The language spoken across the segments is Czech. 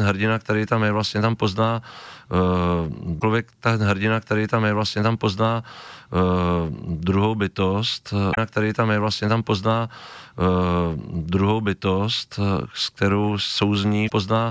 hrdina, který tam je, vlastně tam pozná člověk, ten hrdina, který tam je, vlastně tam pozná druhou bytost, který tam je, vlastně tam pozná druhou bytost, s kterou souzní, pozná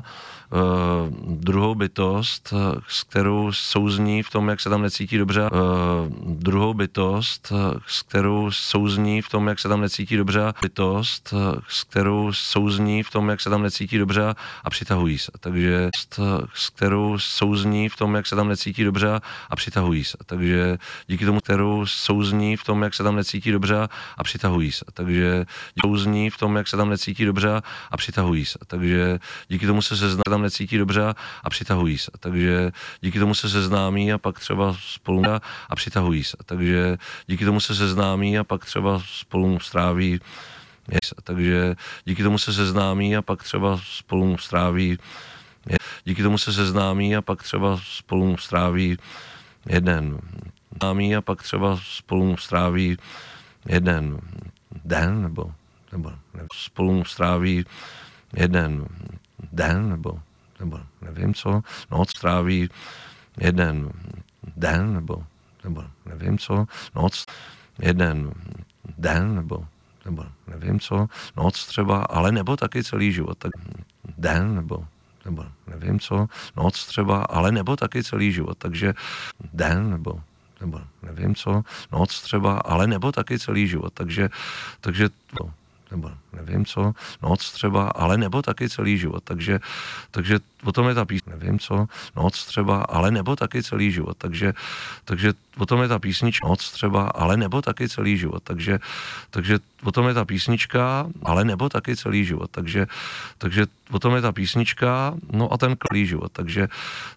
druhou bytost, s kterou souzní v tom, jak se tam necítí dobře, druhou bytost, s kterou souzní v tom, jak se tam necítí dobře, bytost, s kterou souzní v tom, jak se tam necítí dobře a přitahují se. Takže s kterou souzní v tom, jak se tam necítí dobře a přitahují se. Takže díky tomu, kterou souzní v tom, jak se tam necítí dobře a přitahují se. Takže souzní v tom, jak se tam necítí dobře a přitahují se. Takže díky tomu se tam necítí dobře a přitahují se. Takže díky tomu se seznámí a pak třeba spolu a přitahují se. Takže díky tomu se seznámí a pak třeba spolu stráví. Takže díky tomu se seznámí a pak třeba spolu stráví. Díky tomu se seznámí a pak třeba spolu stráví jeden. A pak třeba spolu stráví jeden den nebo spolu stráví jeden den nebo nevím co, noc stráví jeden den nebo nevím co, noc jeden den nebo nevím co, noc třeba, ale nebo taky celý život, tak den nebo nevím co, noc třeba, ale nebo taky celý život, takže den nebo nevím co, noc třeba, ale nebo taky celý život, takže nebo nevím co, noc třeba, ale nebo taky celý život, takže o tom je ta písnička, nevím co, noc třeba, ale nebo taky celý život, takže o tom je ta písnička, noc třeba, ale nebo taky celý život, takže o tom je ta písnička, ale nebo taky celý život, takže o tom je ta písnička, no a ten celý život, takže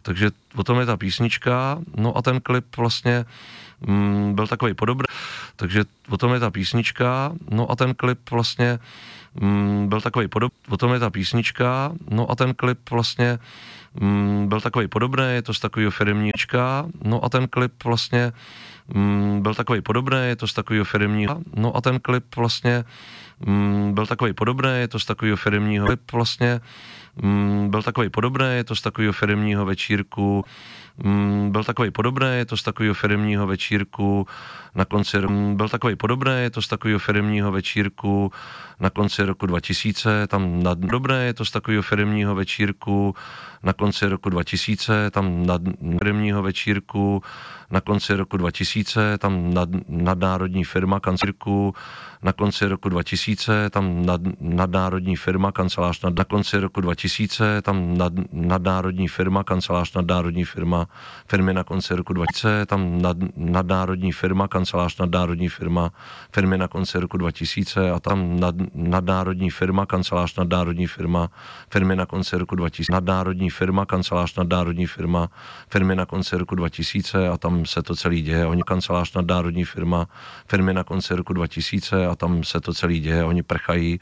o tom je ta písnička, no a ten klip vlastně byl takový podobný, takže o tom je ta písnička, no a ten klip vlastně byl takový podobný, o tom je ta písnička, no a ten klip vlastně byl takový podobný, je to z takového firemníčka, no a ten klip vlastně byl takový podobný, je to z takového firemního, no a ten klip vlastně byl takový podobný, je to z takového firemního, klip vlastně byl takový podobný, je to z takového firemního večírku, byl takový podobný, je to z takového firemního večírku na konci roku, byl takový podobný, je to z takového firemního večírku na konci roku 2000, tam na dobré, je to z takového firemního večírku na konci roku 2000, tam na firemního večírku na konci roku 2000, tam nadnárodní firma kancelárku na konci roku 2000, tam nadnárodní firma kancelář na konci roku 2000, tam nadnárodní firma kancelář nadnárodní firmy na konci roku 2000, tam nadnárodní firma kancelář nadnárodní firmy na konci roku 2000 a tam nadnárodní firma kancelář nadnárodní firmy na konci roku 2000, nadnárodní firma kancelář nadnárodní firmy na konci roku 2000 a tam se to celý děje, oni kancelář nadnárodní firmy na konci roku 2000 a tam se to celý děje, oni prchají,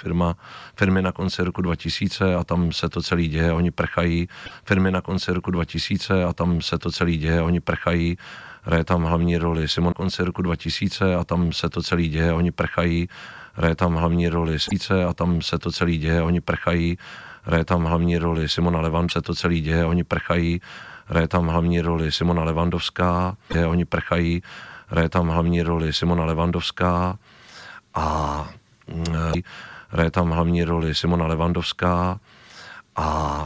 firmy na konci roku 2000 a tam se to celý děje, oni prchají, firmy na konci roku 2000 a tam se to celý děje, oni prchají, hraje tam hlavní roli Simon konci roku 2000 a tam se to celý děje, oni prchají, hraje tam hlavní roli Svíce a tam se to celý děje, oni prchají, hraje tam hlavní roli Simona Levand, se to celý děje, oni prchají, hraje tam hlavní roli Simona Levandovská, oni prchají, hraje tam hlavní roli Simona Levandovská a hraje tam hlavní roli Simona Levandovská a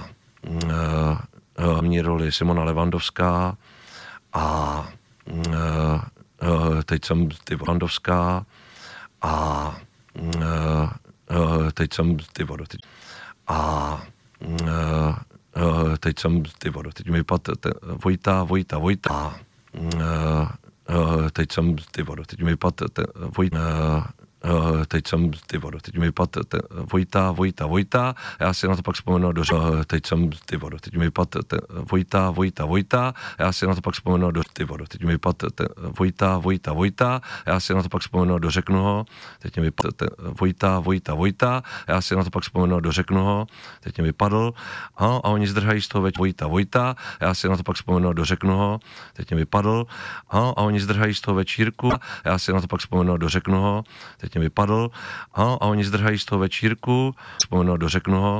hlavní roli Simona Levandovská a teď jsem ty Levandovská a teď jsem ty vodo a teď jsem ty vodo, teď mi vypadl Vojta a teď jsem ty vodo, teď mi vypadl Vojta, teď jsem ty vodo, teď mi vypadl Vojta, já si na to pak vzpomenu do teď jsem ty vodo, teď mi vypadl Vojta, já si na to pak vzpomenu do ty vodo, teď mi vypadl Vojta, já si na to pak vzpomenu do řeknu ho, teď mi vypadl Vojta, já si na to pak vzpomenu do řeknu ho, teď mi vypadl a oni zdrhají z toho Vojta, já si na to pak vzpomenu do řeknu ho, teď mi vypadl a oni zdrhají z toho večírku, já si na to pak vzpomenu do řeknu ho, teď mi vypadl a oni zdrhají z toho večírku, vzpomenu do řeknu ho,